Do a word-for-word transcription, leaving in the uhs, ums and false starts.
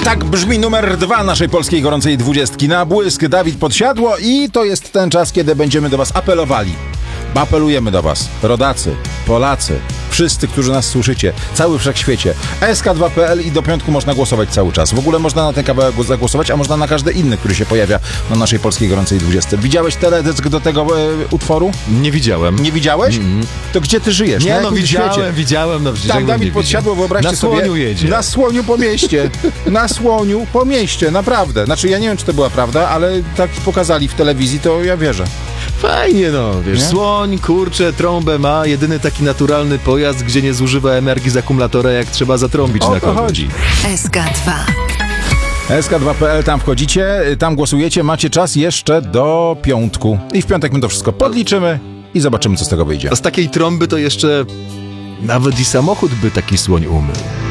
Tak brzmi numer dwa naszej polskiej gorącej dwudziestki. Na błysk Dawid Podsiadło i to jest ten czas, kiedy będziemy do was apelowali. Apelujemy do was, rodacy, Polacy, wszyscy, którzy nas słyszycie, cały wszechświecie. S K dwa kropka P L i do piątku można głosować cały czas. W ogóle można na ten kawałek zagłosować, a można na każdy inny, który się pojawia na naszej polskiej gorącej dwudziestce. Widziałeś teledysk do tego e, utworu? Nie widziałem. Nie widziałeś? Mm-hmm. To gdzie ty żyjesz? Nie, na no widziałem, świecie? widziałem. No, przecież Tak, jakbym Dawid nie Podsiadło, widział. wyobraźcie Na sobie. słoniu jedzie. Na słoniu po mieście. Na słoniu po mieście, naprawdę. Znaczy ja nie wiem, czy to była prawda, ale tak pokazali w telewizji, to ja wierzę. Fajnie, no, wiesz, Nie? słoń, kurczę, trąbę ma, jedyny taki naturalny pojazd, gdzie nie zużywa energii z akumulatora, jak trzeba zatrąbić O na to kogoś. chodzi. S K dwa. S K dwa kropka P L, tam wchodzicie, tam głosujecie, macie czas jeszcze do piątku. I w piątek my to wszystko podliczymy i zobaczymy, co z tego wyjdzie. A z takiej trąby to jeszcze nawet i samochód by taki słoń umył.